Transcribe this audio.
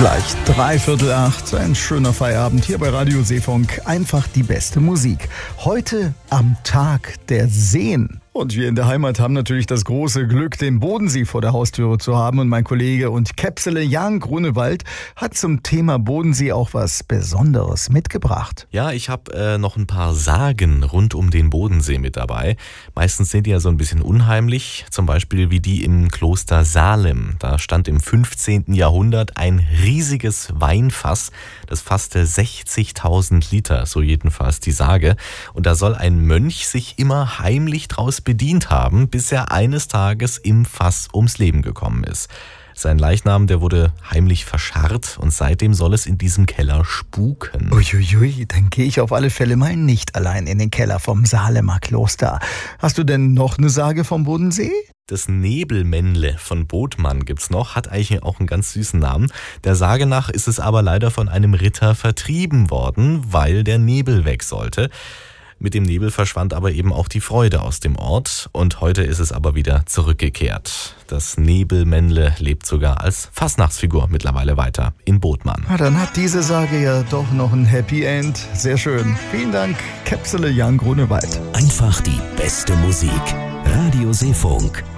Gleich 7:45, ein schöner Feierabend hier bei Radio Seefunk. Einfach die beste Musik. Heute am Tag der Seen. Und wir in der Heimat haben natürlich das große Glück, den Bodensee vor der Haustüre zu haben. Und mein Kollege und Käpsele Jan Grunewald hat zum Thema Bodensee auch was Besonderes mitgebracht. Ja, ich habe noch ein paar Sagen rund um den Bodensee mit dabei. Meistens sind die ja so ein bisschen unheimlich, zum Beispiel wie die im Kloster Salem. Da stand im 15. Jahrhundert ein riesiges Weinfass, das fasste 60.000 Liter, so jedenfalls die Sage. Und da soll ein Mönch sich immer heimlich draus bedient haben, bis er eines Tages im Fass ums Leben gekommen ist. Sein Leichnam, der wurde heimlich verscharrt und seitdem soll es in diesem Keller spuken. Uiuiui, dann gehe ich auf alle Fälle mal nicht allein in den Keller vom Salemer Kloster. Hast du denn noch eine Sage vom Bodensee? Das Nebelmännle von Bodmann gibt's noch, hat eigentlich auch einen ganz süßen Namen. Der Sage nach ist es aber leider von einem Ritter vertrieben worden, weil der Nebel weg sollte. Mit dem Nebel verschwand aber eben auch die Freude aus dem Ort und heute ist es aber wieder zurückgekehrt. Das Nebelmännle lebt sogar als Fastnachtsfigur mittlerweile weiter in Bodmann. Na, dann hat diese Sage ja doch noch ein Happy End. Sehr schön. Vielen Dank, Käpsele Jan Grunewald. Einfach die beste Musik. Radio Seefunk.